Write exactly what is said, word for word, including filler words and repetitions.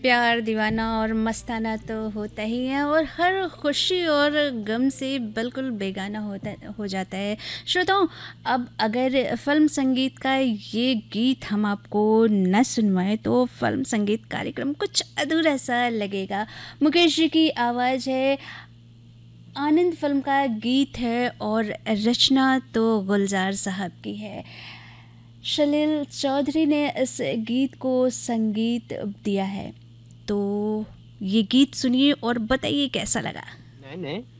प्यार दीवाना और मस्ताना तो होता ही है और हर खुशी और गम से बिल्कुल बेगाना होता हो जाता है। श्रोताओं, अब अगर फिल्म संगीत का ये गीत हम आपको न सुनवाएं तो फिल्म संगीत कार्यक्रम कुछ अधूरा सा लगेगा। मुकेश जी की आवाज़ है, आनंद फिल्म का गीत है और रचना तो गुलजार साहब की है। सलील चौधरी ने इस गीत को संगीत दिया है। तो ये गीत सुनिए और बताइए कैसा लगा। नहीं नहीं